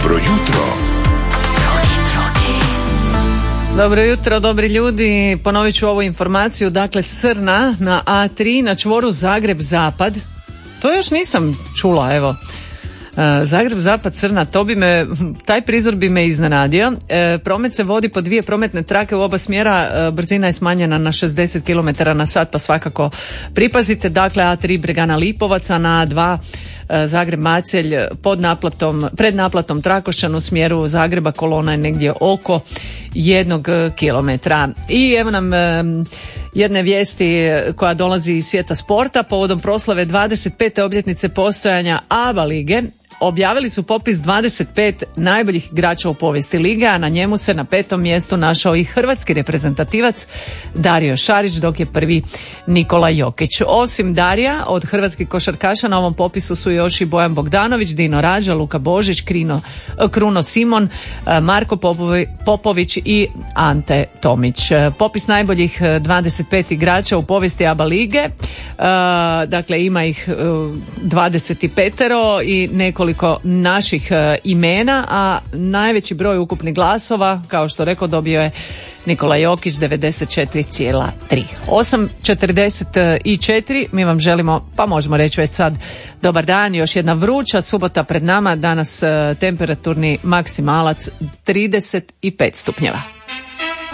Dobro jutro. Dobro jutro, dobri ljudi. Ponovit ću ovu informaciju. Dakle, srna na A3 na čvoru Zagreb-Zapad. To još nisam čula, evo. Zagreb-Zapad, srna, taj prizor bi me iznenadio. Promet se vodi po dvije prometne trake u oba smjera, brzina je smanjena na 60 km na sat, pa svakako pripazite. Dakle, A3 Bregana Lipovaca, na A2 Zagreb-Macelj pred naplatom Trakošćan u smjeru Zagreba, kolona je negdje oko 1 kilometra. I evo nam jedne vijesti koja dolazi iz svijeta sporta. Povodom proslave 25. obljetnice postojanja ABA lige objavili su popis 25 najboljih igrača u povijesti lige, a na njemu se na 5. mjestu našao i hrvatski reprezentativac Dario Šarić, dok je prvi Nikola Jokić. Osim Darija, od hrvatskih košarkaša na ovom popisu su još i Bojan Bogdanović, Dino Rađa, Luka Božić, Kruno Simon, Marko Popović i Ante Tomić. Popis najboljih 25 igrača u povijesti ABA lige, dakle ima ih 25 i nekoliko naših imena, a najveći broj ukupnih glasova, kao što rekao, dobio je Nikola Jokić, 94,3. 8:44, mi vam želimo, pa možemo reći već sad, dobar dan, još jedna vruća subota pred nama, danas temperaturni maksimalac 35 stupnjeva.